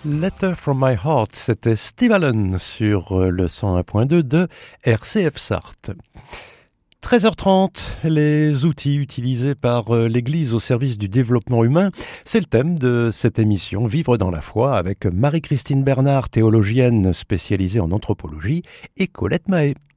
Letter from my heart, c'était Steve Allen sur le 101.2 de RCF Sarthe. 13h30, les outils utilisés par l'Église au service du développement humain, c'est le thème de cette émission Vivre dans la foi avec Marie-Christine Bernard, théologienne spécialisée en anthropologie, et Colette Mahé.